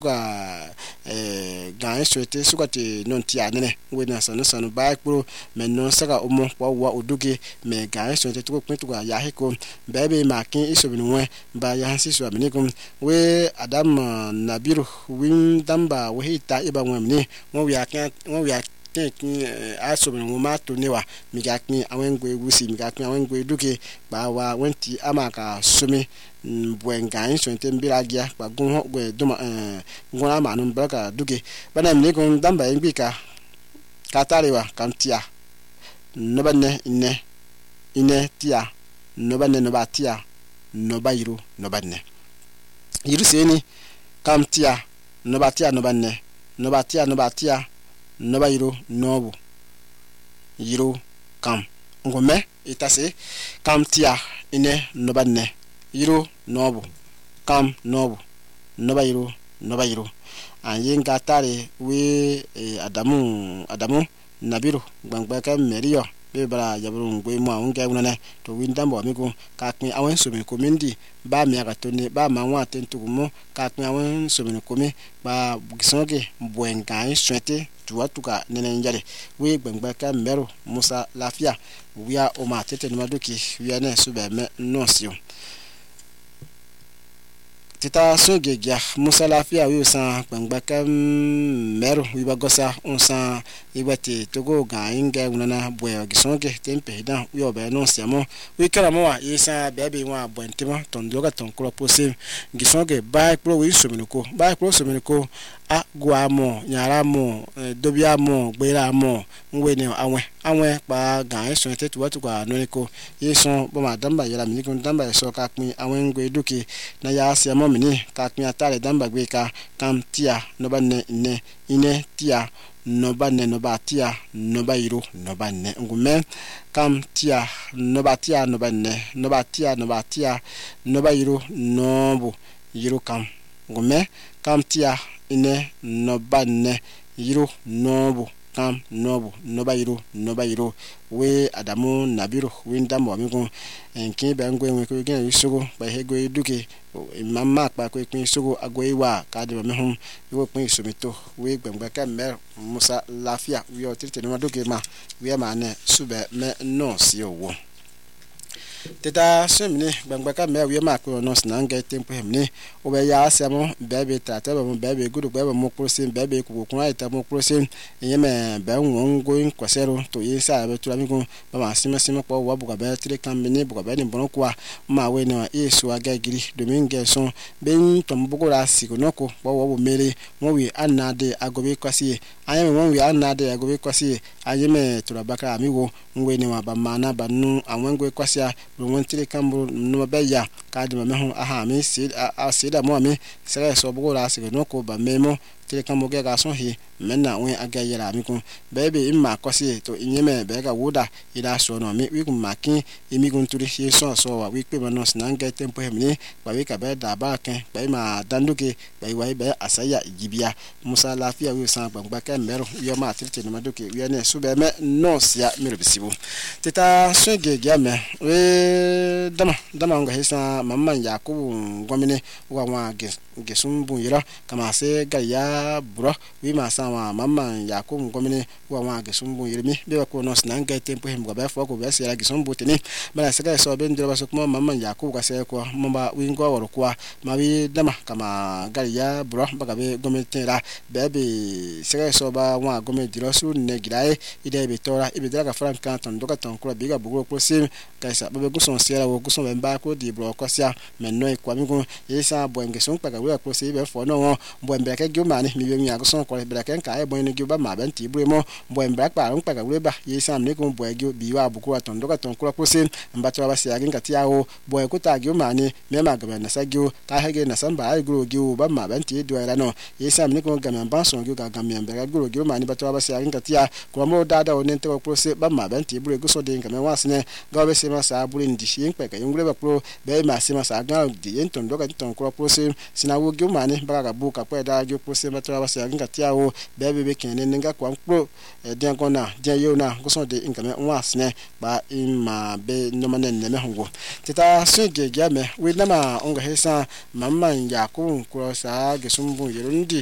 gan sote sukati non tianene wena sanu ba pro men non saka omo wa oduge me gan sote to kwintu ga ya heko bebe makin isobinu we ba ya hansi so aminikum we adam nabiru win damba we hita iba mwamni mo wi akan asobinu ma to newa mi ga kin awengwe wusi mi ga kin awengwe duge ba wa wenti amaka sumi bwenga sote mbiragia ba gun gwe duma ngona manum baka duge bana mi ko damba ngika katarewa kantia no banne ine tia no banne no batia no bayiru no banne yiru seni kamtia no batia no banne no batia no bayiru nobu yiru kam ngome itase kamtia ine no banne yiru nobu kam nobu no bayiru anyin gatare we adamu nabiru gbangba ka meriyo be bara yabru ngwe mo unga unane to windambo amigo ka kin awen somi komindi ba mi aga toni ba ma wa tentugumo ka kin awen somi komi ba gisonge bwenga inswete tuwatuka nene njale we gbangba ka meru musa lafia wiya o ma tete maduki wiya ne sube me nonsio tita sogegia musa lafia wi san gbangba ka meru wi bagosa on san ibati togo ga inga unana boya gisonge tempe dan wi oba no siamo wi kala mo wa isa bebe wa bontimo tondoga tonkro pose gisonge ba pro wi sominuko a guamo nyaramo dobiamo gbeiramo ngweni anwe pa ga eso tetu watu kwa noniko yeso bo madamba yala minikun damba eso ka pin awen ngwe duki na ya siamo mini ka pin atare damba gbe ka kam tia no banne ine tia no banne no batia no bayiru no banne ngume kam tia no batia no banne no batia no bayiru no bu yiru kam ngume kam tia ine no banne yiru nobu kam nobu no bayiru we adamu nabiru windambo amigo enkin ba ngwe ko gen yusugo ba hego duke mamma pa ko pin sugo agwewa ka de me hum yo pin sumito we gbangba ka mer musa lafia we o tirite no duke ma we ma ne sube me no si owo teta semni gbangba ka me we ma ko no snanga tempo hemni o be ya asemo bebe tata ba mo bebe gudu bebe mo prosin bebe ku kun aita mo prosin yeme be won go in kwasero to yesa be tura mi ko ba ma sima ko wa buga be tire kan mini buga be ni bono kwa ma we no yesu aga giri domingue son ben to mbugura siko noko bo wo mere mo wi anade agobe kwasi ayeme mo wi anade agobe kwasi ayeme tura baka mi wo ngwe ni wa ba mana banu anwengwe kwasi a won tire kambu no beya ka de me ho aha mi sida mo mi sere so bugura siko noko ba memo tire kambu ga son hi menna wen aga yera mi ko bebe imma kwasi to inyeme be ga woda ida so no mi wi ku makin imi gun turi hi so wa wi pe no snanga tempo hemni ba wi ka be da ba ken ba ma danduke ba wi be asaya igibia musa lafia wi san gbangba ka mero yo ma tirite no maduke wi ne su be me no sia mi rebisibu teta swege game we dama nga hisa mamman yakubu ngomine wa gesumbu yira kama se ga ya buro wi ma san wa mamman yakubu ngomine wa gesumbu yirmi be ko no snanga tempo hem go be fo ko be se la gesumbu tini bala se ga so be ndira baso kuma mamman yakubu ka se ko mamba wi ngo woro kwa ma wi dama kama ga ya buro baga be gomite ra be se ga so ba wa gomite diro su ne gidae ide be tora ibe dira ka franka ton doka ton kura biga bugo ko sim kaisa be guson sera wo guson be ba ko di bro ko sia menno e kwa mi ko yesa boenge son pa ga we ko se be fo no bo mbe ka gyo mani mi be mi aguson ko be ka nka e bo ni gyo ba ma ben ti bro mo bo mbe pa ron pa ga we ba yesa mi ko bo gyo bi wa bugo ton doka ton kura ko sim mbato ba sia ginka ti awo bo ko ta gyo mani me ma ga na sa gyo ka ha ge na san ba ai gro gyo ba ma ben ti do era no yesa mi ko ga me ban son gyo ga me mbe ga gro gyo mani bato ba sia ginka ti a ko mo dada o ne te ko se ba ma ben ti bro go so de ga me wa sine ga be se ma sa buru ndi shi npe ka yungure ba pro be ma se ma sa ga di enton doka ton ko pro se sina wo gyo mani ba ga bu ka pa da gyo pro se ma to abasa nga tiawo bebe be kene nga kwa nkro den gona den yo na goso de ngame wasne ba ima be no manen ne hongo teta suge game we na ma onga hesa mamma ya ko nkro sa gesumbu yerundi